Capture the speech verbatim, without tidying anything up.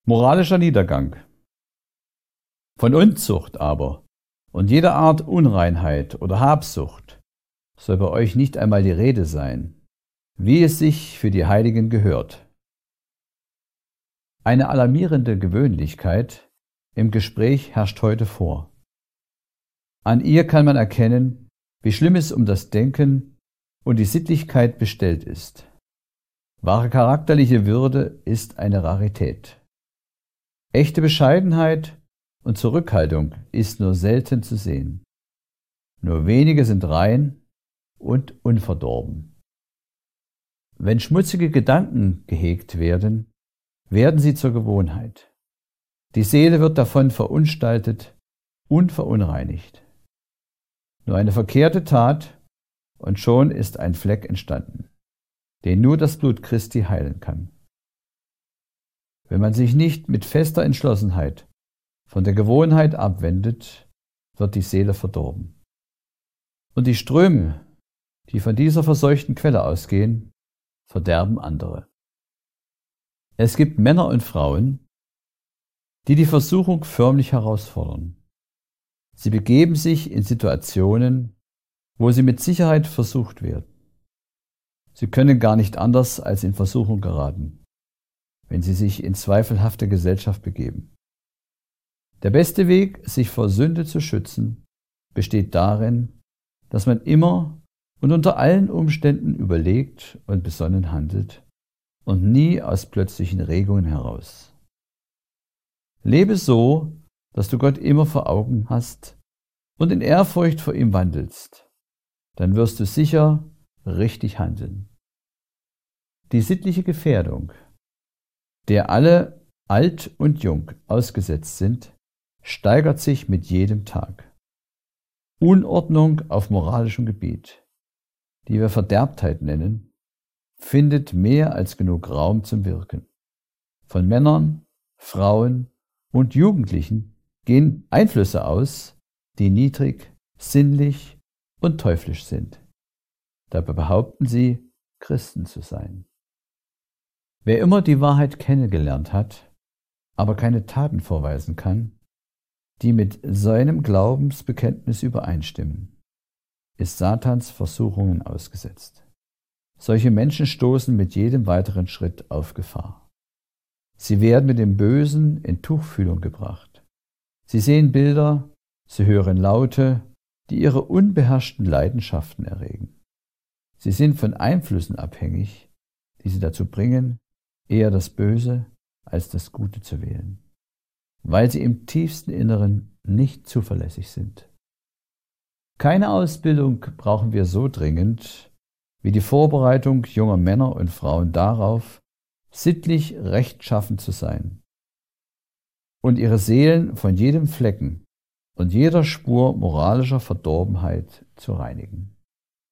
Moralischer Niedergang. Von Unzucht aber und jeder Art Unreinheit oder Habsucht soll bei euch nicht einmal die Rede sein, wie es sich für die Heiligen gehört. Eine alarmierende Gewöhnlichkeit im Gespräch herrscht heute vor. An ihr kann man erkennen, wie schlimm es um das Denken und die Sittlichkeit bestellt ist. Wahre charakterliche Würde ist eine Rarität. Echte Bescheidenheit und Zurückhaltung ist nur selten zu sehen. Nur wenige sind rein und unverdorben. Wenn schmutzige Gedanken gehegt werden, werden sie zur Gewohnheit. Die Seele wird davon verunstaltet und verunreinigt. Nur eine verkehrte Tat und schon ist ein Fleck entstanden, den nur das Blut Christi heilen kann. Wenn man sich nicht mit fester Entschlossenheit von der Gewohnheit abwendet, wird die Seele verdorben. Und die Ströme, die von dieser verseuchten Quelle ausgehen, verderben andere. Es gibt Männer und Frauen, die die Versuchung förmlich herausfordern. Sie begeben sich in Situationen, wo sie mit Sicherheit versucht werden. Sie können gar nicht anders als in Versuchung geraten, wenn sie sich in zweifelhafte Gesellschaft begeben. Der beste Weg, sich vor Sünde zu schützen, besteht darin, dass man immer und unter allen Umständen überlegt und besonnen handelt und nie aus plötzlichen Regungen heraus. Lebe so, dass du Gott immer vor Augen hast und in Ehrfurcht vor ihm wandelst, dann wirst du sicher richtig handeln. Die sittliche Gefährdung, der alle alt und jung ausgesetzt sind, steigert sich mit jedem Tag. Unordnung auf moralischem Gebiet, die wir Verderbtheit nennen, findet mehr als genug Raum zum Wirken. Von Männern, Frauen und Jugendlichen gehen Einflüsse aus, die niedrig, sinnlich und teuflisch sind. Dabei behaupten sie, Christen zu sein. Wer immer die Wahrheit kennengelernt hat, aber keine Taten vorweisen kann, die mit seinem Glaubensbekenntnis übereinstimmen, ist Satans Versuchungen ausgesetzt. Solche Menschen stoßen mit jedem weiteren Schritt auf Gefahr. Sie werden mit dem Bösen in Tuchfühlung gebracht. Sie sehen Bilder, sie hören Laute, die ihre unbeherrschten Leidenschaften erregen. Sie sind von Einflüssen abhängig, die sie dazu bringen, eher das Böse als das Gute zu wählen, weil sie im tiefsten Inneren nicht zuverlässig sind. Keine Ausbildung brauchen wir so dringend wie die Vorbereitung junger Männer und Frauen darauf, sittlich rechtschaffen zu sein und ihre Seelen von jedem Flecken und jeder Spur moralischer Verdorbenheit zu reinigen.